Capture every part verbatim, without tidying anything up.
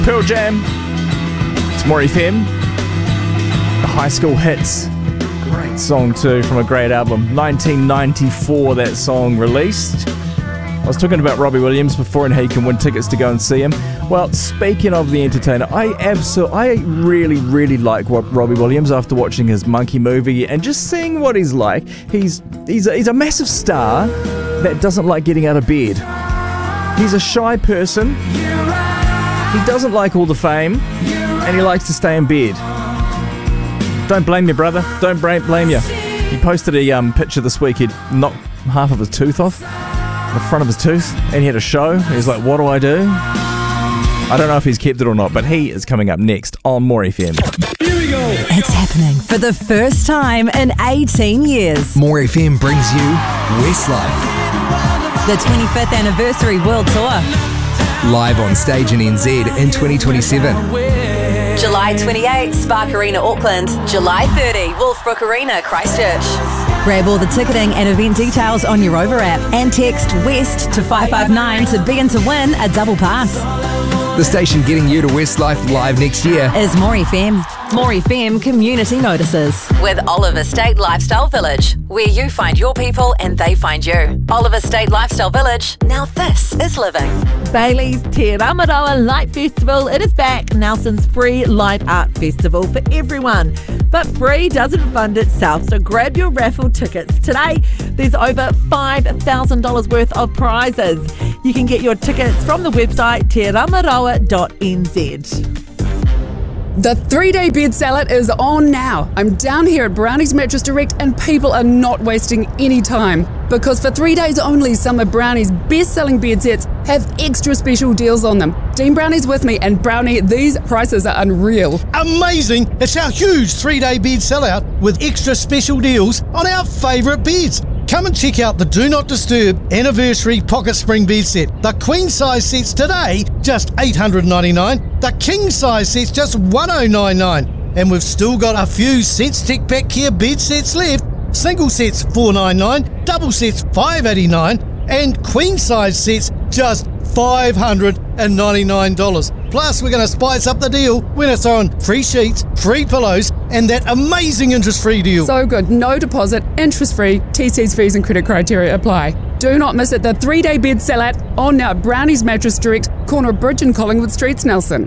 Pearl Jam. It's More F M. The High School Hits. Great song too, from a great album. nineteen ninety-four, that song released. I was talking about Robbie Williams before and how you can win tickets to go and see him. Well, speaking of the entertainer, I absolutely, I really, really like what Robbie Williams after watching his Monkey movie and just seeing what he's like. He's he's a, he's a massive star that doesn't like getting out of bed. He's a shy person. He doesn't like all the fame, and he likes to stay in bed. Don't blame you, brother. Don't blame you. He posted a um, picture this week. He'd knocked half of his tooth off, the front of his tooth, and he had a show. He's like, what do I do? I don't know if he's kept it or not, but he is coming up next on More F M. Here we go. It's happening for the first time in eighteen years. More F M brings you Westlife. The twenty-fifth anniversary world tour. Live on stage in N Z in twenty twenty-seven. July twenty-eighth, Spark Arena, Auckland. July thirtieth, Wolfbrook Arena, Christchurch. Grab all the ticketing and event details on your Over app and text WEST to five five nine to be in to win a double pass. The station getting you to Westlife live next year is More F M. More F M Community Notices. With Oliver State Lifestyle Village, where you find your people and they find you. Oliver State Lifestyle Village, now this is living. Bailey's Te Ramaroa Light Festival, it is back. Nelson's free light art festival for everyone. But free doesn't fund itself, so grab your raffle tickets today. There's over five thousand dollars worth of prizes. You can get your tickets from the website te ramaroa dot n z. The three-day bed salad is on now. I'm down here at Brownie's Mattress Direct and people are not wasting any time. Because for three days only, some of Brownie's best-selling bed sets have extra special deals on them. Dean Brownie's with me, and Brownie, these prices are unreal. Amazing! It's our huge three-day bed sellout with extra special deals on our favourite beds. Come and check out the Do Not Disturb Anniversary Pocket Spring Bed Set. The queen size sets today, just eight hundred ninety-nine dollars. The king size sets, just one thousand ninety-nine dollars. And we've still got a few Sense Tech Pack Care bed sets left. Single sets four hundred ninety-nine dollars, double sets five hundred eighty-nine dollars, and queen size sets just five hundred ninety-nine dollars. Plus, we're going to spice up the deal when it's on free sheets, free pillows, and that amazing interest-free deal. So good. No deposit, interest-free, T Cs, fees and credit criteria apply. Do not miss it. The three-day bed sellout on now at Brownie's Mattress Direct, corner of Bridge and Collingwood Streets, Nelson.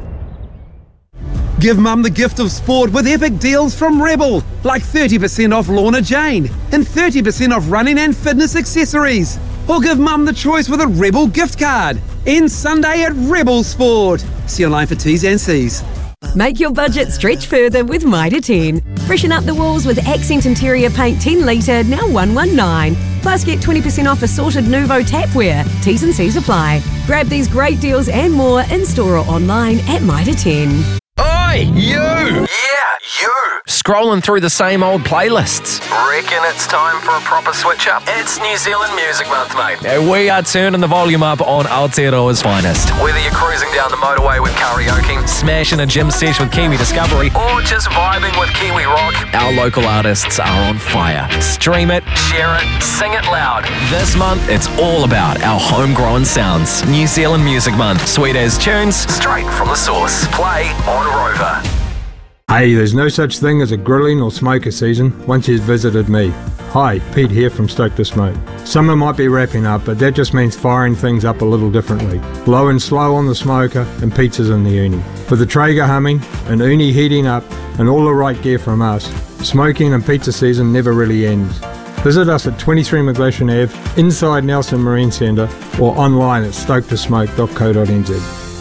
Give mum the gift of sport with epic deals from Rebel, like thirty percent off Lorna Jane and thirty percent off running and fitness accessories. Or give mum the choice with a Rebel gift card. End Sunday at Rebel Sport. See online for T's and C's. Make your budget stretch further with Mitre ten. Freshen up the walls with Accent Interior Paint ten litre, now one hundred nineteen. Plus get twenty percent off assorted Nuvo tapware. T's and C's apply. Grab these great deals and more in-store or online at Mitre ten. Oi, you! Yeah, you! Scrolling through the same old playlists. Reckon it's time for a proper switch up? It's New Zealand Music Month, mate. Yeah, we are turning the volume up on Aotearoa's finest. Whether you're cruising down the motorway with karaoke, smashing a gym sesh with Kiwi Discovery, or just vibing with Kiwi Rock, our local artists are on fire. Stream it, share it, sing it loud. This month, it's all about our homegrown sounds. New Zealand Music Month. Sweet as tunes, straight from the source. Play on Rover. Hey, there's no such thing as a grilling or smoker season once you've visited me. Hi, Pete here from Stoke to Smoke. Summer might be wrapping up, but that just means firing things up a little differently. Low and slow on the smoker and pizzas in the uni. For the Traeger humming, an uni heating up, and all the right gear from us, smoking and pizza season never really ends. Visit us at twenty-three McGlashan Avenue, inside Nelson Marine Centre, or online at stoke to smoke dot co dot n z.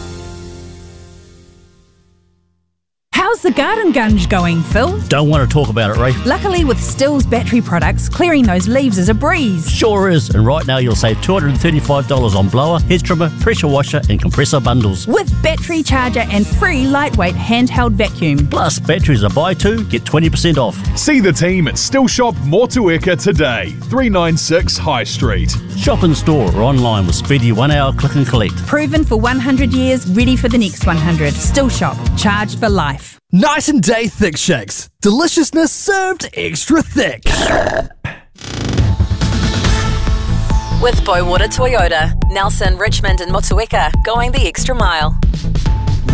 How's the garden gunge going, Phil? Don't want to talk about it, Ray. Luckily, with Stills battery products, clearing those leaves is a breeze. Sure is, and right now you'll save two hundred thirty-five dollars on blower, hedge trimmer, pressure washer and compressor bundles. With battery charger and free lightweight handheld vacuum. Plus, batteries are buy two, get twenty percent off. See the team at Still Shop Motueka today, three ninety-six High Street. Shop in store or online with speedy one-hour click and collect. Proven for one hundred years, ready for the next one hundred. Still Shop, charged for life. Night and Day Thick Shakes. Deliciousness served extra thick. With Bowater Toyota, Nelson, Richmond and Motueka, going the extra mile.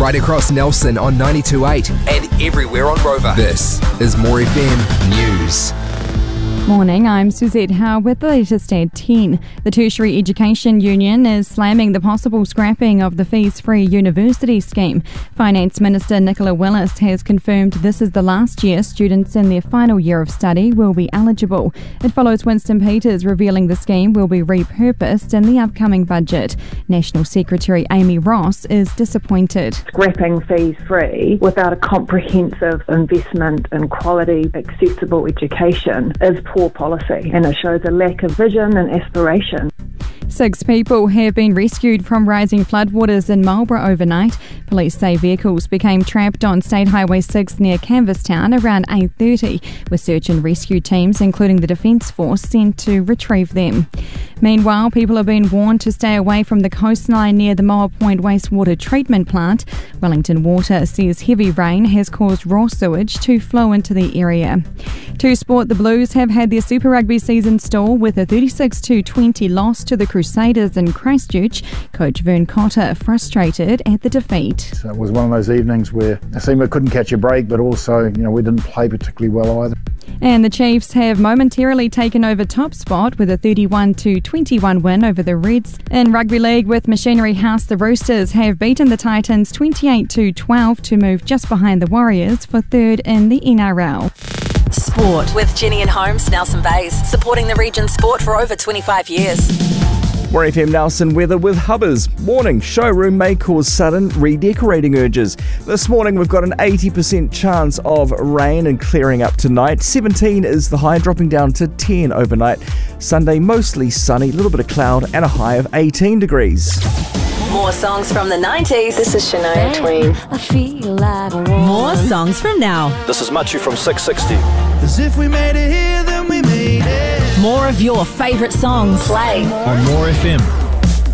right across Nelson on ninety-two point eight and everywhere on Rover. This is More F M News. Morning, I'm Suzette Howe with the latest at ten. The Tertiary Education Union is slamming the possible scrapping of the fees-free university scheme. Finance Minister Nicola Willis has confirmed this is the last year students in their final year of study will be eligible. It follows Winston Peters revealing the scheme will be repurposed in the upcoming budget. National Secretary Amy Ross is disappointed. Scrapping fees-free without a comprehensive investment in quality, accessible education is poor policy, and it shows a lack of vision and aspiration. Six people have been rescued from rising floodwaters in Marlborough overnight. Police say vehicles became trapped on State Highway six near Canvastown around eight thirty, with search and rescue teams, including the Defence Force, sent to retrieve them. Meanwhile, people are being warned to stay away from the coastline near the Moa Point wastewater treatment plant. Wellington Water says heavy rain has caused raw sewage to flow into the area. To sport, the Blues have had their Super Rugby season stall with a thirty-six to twenty loss to the Crusaders in Christchurch. Coach Vern Cotter frustrated at the defeat. So it was one of those evenings where it seemed we couldn't catch a break, but also, you know, we didn't play particularly well either. And the Chiefs have momentarily taken over top spot with a thirty-one to twenty-one win over the Reds. In Rugby League with Machinery House, the Roosters have beaten the Titans twenty-eight to twelve to move just behind the Warriors for third in the N R L. Sport with Jenny and Holmes, Nelson Bays, supporting the region's sport for over twenty-five years. More F M Nelson weather with Hubbers. Warning, showroom may cause sudden redecorating urges. This morning we've got an eighty percent chance of rain and clearing up tonight. seventeen is the high, dropping down to ten overnight. Sunday mostly sunny, a little bit of cloud and a high of eighteen degrees. More songs from the nineties. This is Shania Twain. I feel like more songs from now. This is Machu from six sixty. As if we made it here, then we made it. More of your favourite songs. Play on More F M.